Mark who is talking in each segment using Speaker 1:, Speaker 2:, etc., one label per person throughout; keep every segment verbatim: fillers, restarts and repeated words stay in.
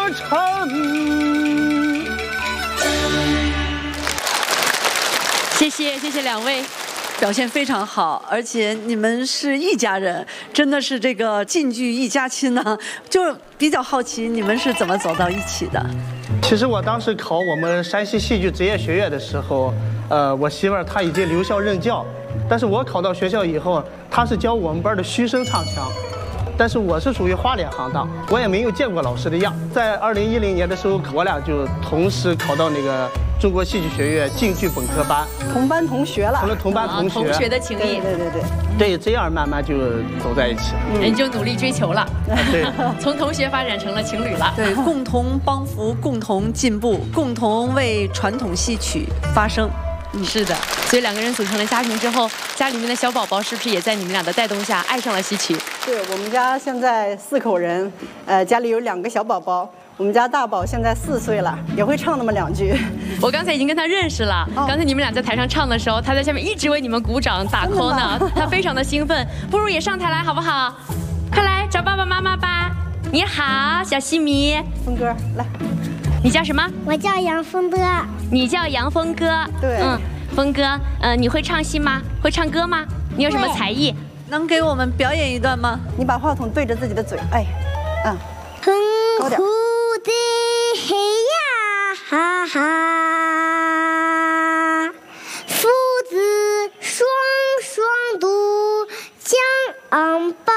Speaker 1: 城。
Speaker 2: 谢谢谢谢两位。
Speaker 3: 表现非常好，而且你们是一家人，真的是这个晋剧一家亲呢。就比较好奇你们是怎么走到一起的？
Speaker 1: 其实我当时考我们山西戏剧职业学院的时候，呃，我媳妇儿她已经留校任教，但是我考到学校以后，她是教我们班的虚声唱腔。但是我是属于花脸行当，我也没有见过老师的样。在二零一零年的时候，我俩就同时考到那个中国戏剧学院京剧本科班，
Speaker 4: 同班同学了，
Speaker 1: 成了同班同学。
Speaker 2: 同学的情谊，
Speaker 4: 对对对
Speaker 1: 对，这样慢慢就走在一起。
Speaker 2: 你就努力追求了，
Speaker 1: 对，
Speaker 2: 从同学发展成了情侣了。
Speaker 3: 对，共同帮扶，共同进步，共同为传统戏曲发声。
Speaker 2: 嗯，是的，所以两个人组成了家庭之后，家里面的小宝宝是不是也在你们俩的带动下爱上了戏曲？
Speaker 4: 对，我们家现在四口人，呃，家里有两个小宝宝。我们家大宝现在四岁了，也会唱那么两句。
Speaker 2: 我刚才已经跟他认识了，哦、刚才你们俩在台上唱的时候，他在下面一直为你们鼓掌打 call 呢，他非常的兴奋。不如也上台来好不好？快来找爸爸妈妈吧！你好，小西米。
Speaker 4: 峰哥，来。
Speaker 2: 你叫什么？
Speaker 5: 我叫杨峰哥。
Speaker 2: 你叫杨峰哥。
Speaker 4: 对。
Speaker 2: 嗯，峰哥，呃，你会唱戏吗？会唱歌吗？你有什么才艺？
Speaker 3: 能给我们表演一段吗？
Speaker 4: 你把话筒对着自己的嘴，哎，嗯。
Speaker 5: 哼呼的嘿呀哈哈，父子双双渡江宝。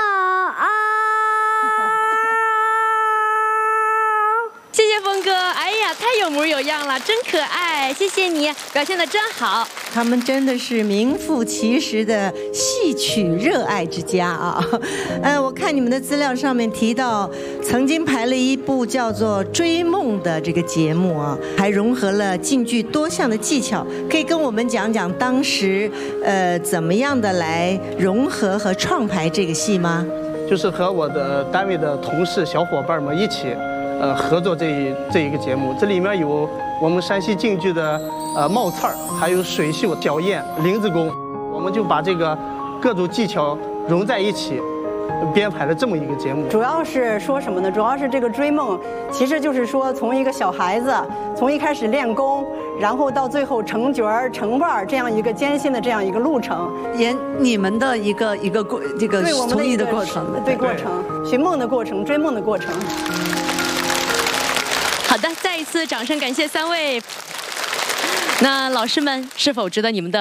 Speaker 2: 谢谢峰哥，哎呀，太有模有样了，真可爱！谢谢你，表现得真好。
Speaker 6: 他们真的是名副其实的戏曲热爱之家啊！呃，我看你们的资料上面提到，曾经排了一部叫做《追梦》的这个节目啊，还融合了京剧多项的技巧，可以跟我们讲讲当时呃怎么样的来融合和创排这个戏吗？
Speaker 1: 就是和我的单位的同事小伙伴们一起。呃，合作这一这一个节目，这里面有我们山西京剧的呃冒刺儿，还有水袖、小燕、林子功，我们就把这个各种技巧融在一起，编排了这么一个节目。
Speaker 4: 主要是说什么呢？主要是这个追梦，其实就是说从一个小孩子，从一开始练功，然后到最后成角儿、成腕儿这样一个艰辛的这样一个路程，
Speaker 3: 演你们的一个一个过这个从艺的过程，
Speaker 4: 对过程，寻梦的过程，追梦的过程。
Speaker 2: 好的，再一次掌声感谢三位。那老师们是否值得你们的